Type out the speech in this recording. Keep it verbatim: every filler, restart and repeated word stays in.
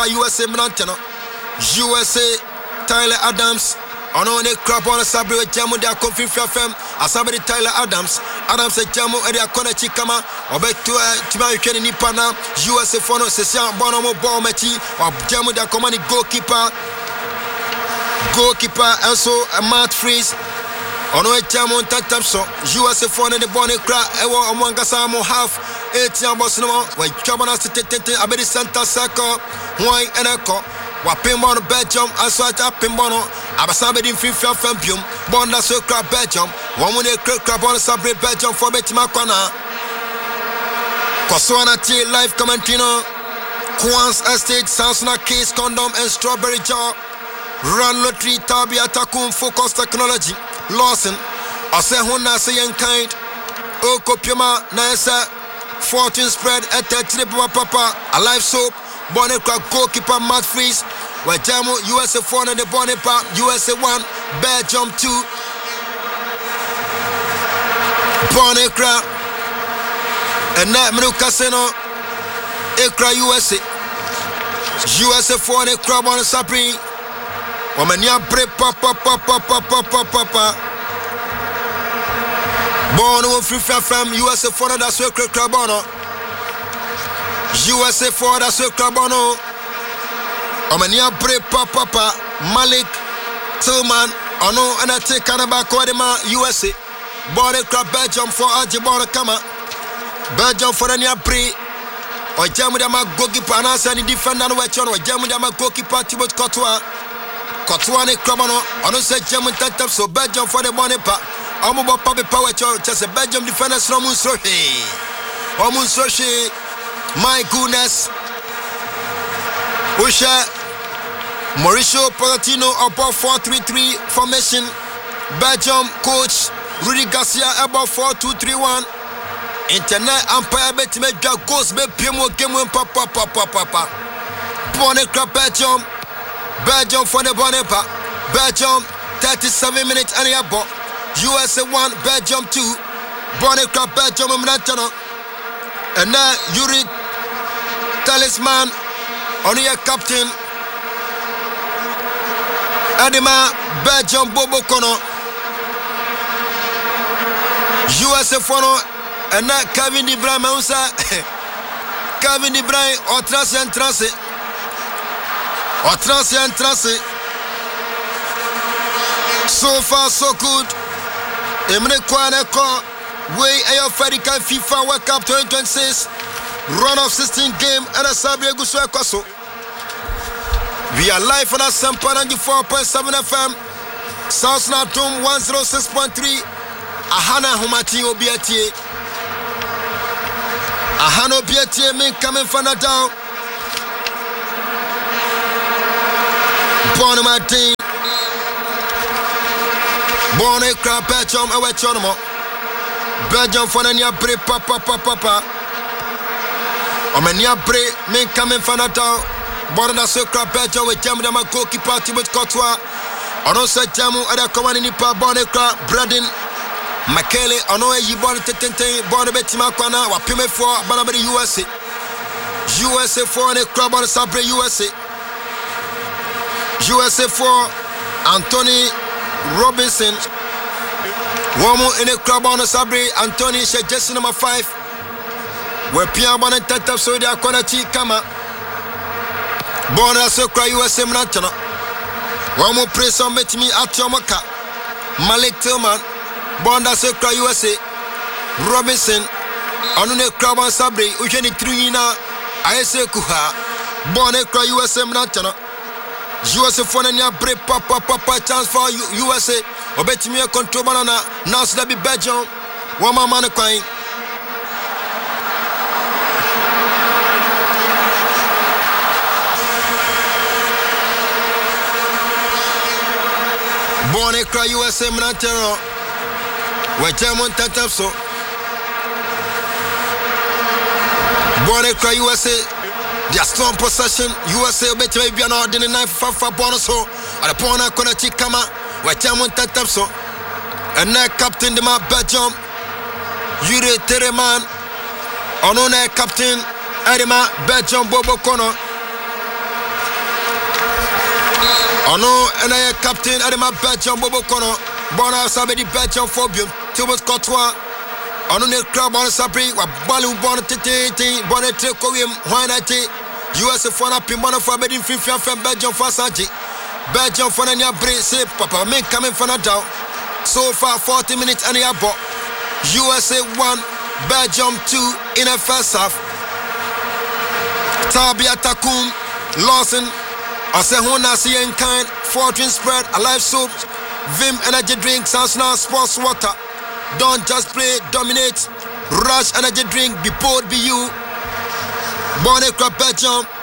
U S A Mnantano, U S A Tyler Adams, on a crab on a sabre with Jamu, they are confused from Asabri Tyler Adams, Adams a Jamu, and they are Kona Chikama, or back to Timarikan Nipana, U S A Fono, Session Bonomo Bomati, or Jamu, the commanding goalkeeper, goalkeeper, also a Matt Freeze. On a Jamu Tatapso, U S A Fono, the Bonnie Cra, Ewa Amangasamo half, eight Yambosno, when Chabana Tete, Abedi Santa Sako, Wine and Echo. Wapimbono Belgium, Aswata Pimbono, Abasabedin Fifa Fempium, Bonda Sokra Belgium, one with a crab on Sabre Belgium for Betimakwana. Koswana T Live Commentino, Kwans Estate, Sansona Case, Condom, and Strawberry Jar, Run Lottery, Tabia Takum, Focus Technology, Lawson, Asehuna Sayan Kind, Oko Puma, Nasa, Fortune Spread, at Triple Papa, a live soap. Bonnepa goalkeeper Matt Freeze, where Jamu U S A four and the Bonnepa U S A one, Belgium two. Bonnepa and that Manu Casino, Ekra U S A. U S A four and the crab on the Sapri. Womania break papa papa papa papa. Born on free from U S A four and that's where Crabono. U S A four, that's a Crabono. Omania Bre Papa Malik Tillman. Ono and I take Canaba Kodema U S A. Border Crab Belgium for Ajibona Kama. Belgium for Ania Bre. Or Jamudama goalkeeper and answer the defender no wechon or Jamudama goalkeeper Thibaut Courtois. Courtois ne Crabono. Ono said German Tatap so Belgium for the Bonepa. Omobo Papi Power Church as a Belgium defender Romun Soshi. Omun Soshi. My goodness. Usha Mauricio Pochettino about four three three formation. Belgium coach Rudy Garcia about four two three one. Internet umpire bet me goes be Pimo game win papa papa papa. Bonnepa Belgium. Belgium for the Bonnepa. Belgium thirty-seven minutes and a ball. U S A one, Belgium two. Bonnepa Belgium Mnantano. And now Yuri Talisman, on your captain, Adema Belgium Bobo Kono, U S A Fono, and now Kevin De Bruyne Moussa, Kevin De Bruyne, or Tracy and Tracy, or Tracy and Tracy. So far, so good. Emre Kwaneko, way Ayo Fedika FIFA World Cup twenty twenty-six. Run of sixteen game and a Sabia Guswa Kwaso. We are live on a Sampa ninety-four point seven F M, South Natum one oh six point three, Ahana Humati Obiatie. Ahana Obiatie mean coming from the down. Born Martin. Born a crab Belgium, a Chonamo. Belgium for the near pre papa papa. Omenia Bre, men coming from the town. Born a circle Belgium with Jamu Dama goalkeeper Thibaut Courtois. Ono sa Jamu ada command nipa Bonnepa Braden Makele ono e yibon tetente born betima kwana wa pime for banabedi U S A. U S A four ne club on Sabre U S A. U S A four Anthony Robinson. Womo in a club on Sabre Anthony she jersey number five. Where Pierre Bonnet Tatap so they are Konachi Kama. Born as a cry U S A Mnantano. One more praise on Betimi at Yomaka. Malik Tillman. Born as a cry U S A. Robinson. Anune Kraban Sabri. Ujeni Trina. Aese Kuha. Born a cry U S A Mnantano. U S A Fonania Bre Papa Papa chance for U S A. Obetimi control banana. Now so that be Belgium. One more man crying. Born a cry U S A Mnantano. Where German Tatapso. Born a cry U S A. Their strong possession. U S A bet maybe an ordinary knife for bonus. Or the Pona Konachi Kama. Where German Tatapso. And now Captain de Ma Belgium. Yuri Tereman. On captain Adema Belgium Bobo Kono. Ono and I captain Adema Belgium Bobo Kono. Bona Sabedi Belgium Phobium. Tubos Cotois. Ono ne crab on Sabri. Wa Balu Bon Titi. Bonnet Kowium. Wanati. U S A Fona Pimona for Bedin Fifian from Belgium for Sanji. Belgium for Nanya Brace. Papa make coming for down. So far forty minutes and a ball. U S A one, Belgium two in the first half. Tabia Takum, Lawson, Asehona Sian Kind, Fortune Spread, Alive Soup, Vim Energy Drinks, Arsenal Sports Water. Don't just play, dominate. Rush Energy Drink, be bold, be you. Bonnet Club Belgium.